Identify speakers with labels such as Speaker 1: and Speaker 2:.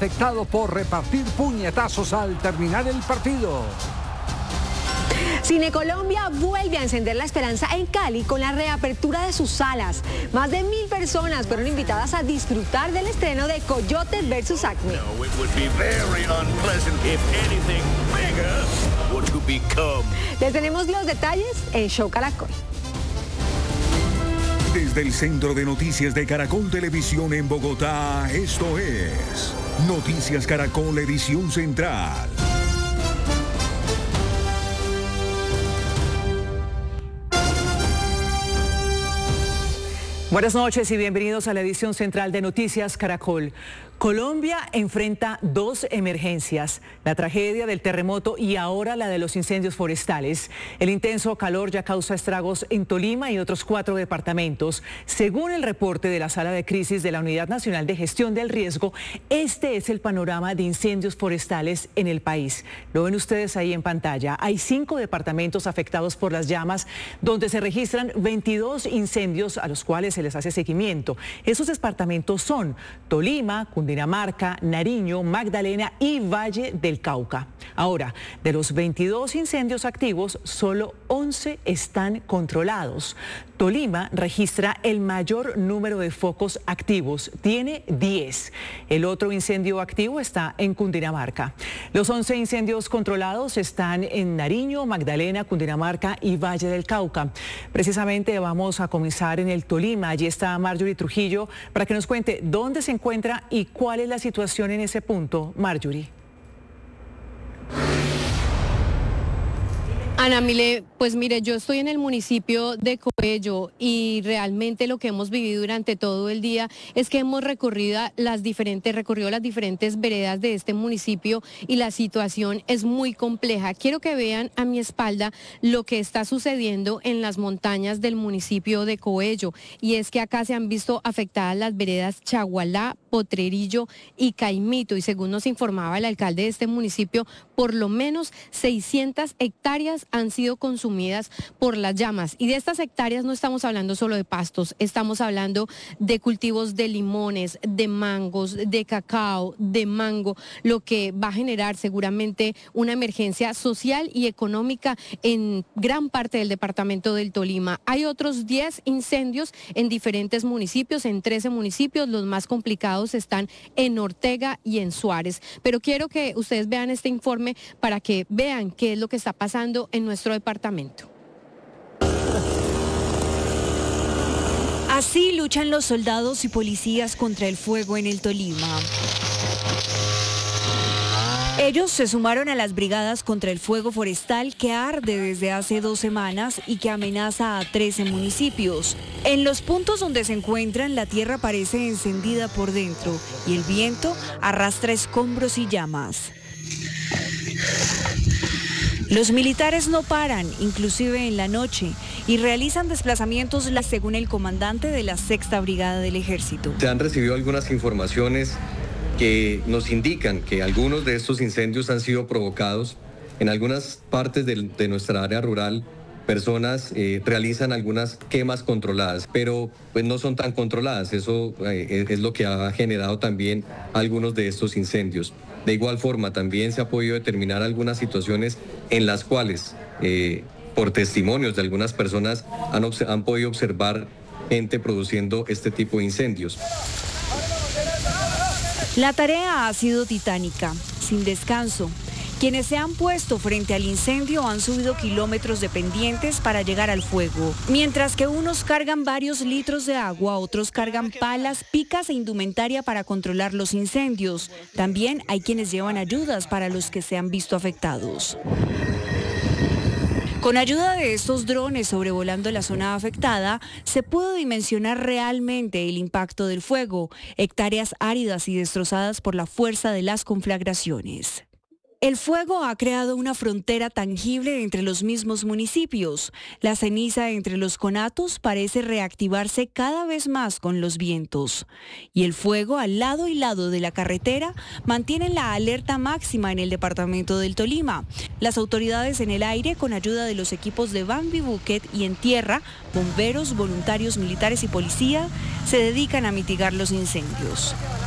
Speaker 1: afectado por repartir puñetazos al terminar el partido.
Speaker 2: Cine Colombia vuelve a encender la esperanza en Cali con la reapertura de sus salas. Más de 1.000 personas fueron invitadas a disfrutar del estreno de Coyote vs. Acme. Les tenemos los detalles en Show Caracol.
Speaker 3: Desde el Centro de Noticias de Caracol Televisión en Bogotá, esto es Noticias Caracol Edición Central.
Speaker 4: Buenas noches y bienvenidos a la edición central de Noticias Caracol. Colombia enfrenta dos emergencias, la tragedia del terremoto y ahora la de los incendios forestales. El intenso calor ya causa estragos en Tolima y otros 4 departamentos. Según el reporte de la Sala de Crisis de la Unidad Nacional de Gestión del Riesgo, este es el panorama de incendios forestales en el país. Lo ven ustedes ahí en pantalla. Hay 5 departamentos afectados por las llamas, donde se registran 22 incendios a los cuales se les hace seguimiento. Esos departamentos son Tolima, Cundinamarca, Nariño, Magdalena y Valle del Cauca. Ahora, de los 22 incendios activos, solo 11 están controlados. Tolima registra el mayor número de focos activos, tiene 10. El otro incendio activo está en Cundinamarca. Los 11 incendios controlados están en Nariño, Magdalena, Cundinamarca y Valle del Cauca. Precisamente vamos a comenzar en el Tolima. Allí está Marjorie Trujillo para que nos cuente dónde se encuentra y cuál es la situación en ese punto. Marjorie.
Speaker 5: Ana Milé, pues mire, yo estoy en el municipio de Coello y realmente lo que hemos vivido durante todo el día es que hemos recorrido las diferentes veredas de este municipio y la situación es muy compleja. Quiero que vean a mi espalda lo que está sucediendo en las montañas del municipio de Coello y es que acá se han visto afectadas las veredas Chagualá, Potrerillo y Caimito y según nos informaba el alcalde de este municipio, por lo menos 600 hectáreas han sido consumidas por las llamas. Y de estas hectáreas no estamos hablando solo de pastos, estamos hablando de cultivos de limones, de mangos, de cacao, de mango, lo que va a generar seguramente una emergencia social y económica en gran parte del departamento del Tolima. Hay otros 10 incendios en diferentes municipios, en 13 municipios, los más complicados están en Ortega y en Suárez. Pero quiero que ustedes vean este informe para que vean qué es lo que está pasando en nuestro departamento.
Speaker 6: Así luchan los soldados y policías contra el fuego en el Tolima. Ellos se sumaron a las brigadas contra el fuego forestal que arde desde hace 2 semanas y que amenaza a 13 municipios. En los puntos donde se encuentran, la tierra parece encendida por dentro y el viento arrastra escombros y llamas. Los militares no paran, inclusive en la noche, y realizan desplazamientos según el comandante de la 6ª Brigada del Ejército.
Speaker 7: Se han recibido algunas informaciones que nos indican que algunos de estos incendios han sido provocados en algunas partes de nuestra área rural. Personas realizan algunas quemas controladas, pero pues no son tan controladas. Eso es lo que ha generado también algunos de estos incendios. De igual forma, también se ha podido determinar algunas situaciones en las cuales, por testimonios de algunas personas, han podido observar gente produciendo este tipo de incendios.
Speaker 6: La tarea ha sido titánica, sin descanso. Quienes se han puesto frente al incendio han subido kilómetros de pendientes para llegar al fuego. Mientras que unos cargan varios litros de agua, otros cargan palas, picas e indumentaria para controlar los incendios. También hay quienes llevan ayudas para los que se han visto afectados. Con ayuda de estos drones sobrevolando la zona afectada, se pudo dimensionar realmente el impacto del fuego, hectáreas áridas y destrozadas por la fuerza de las conflagraciones. El fuego ha creado una frontera tangible entre los mismos municipios. La ceniza entre los conatos parece reactivarse cada vez más con los vientos. Y el fuego al lado y lado de la carretera mantiene la alerta máxima en el departamento del Tolima. Las autoridades en el aire, con ayuda de los equipos de Bambi Bucket, y en tierra, bomberos, voluntarios militares y policía, se dedican a mitigar los incendios.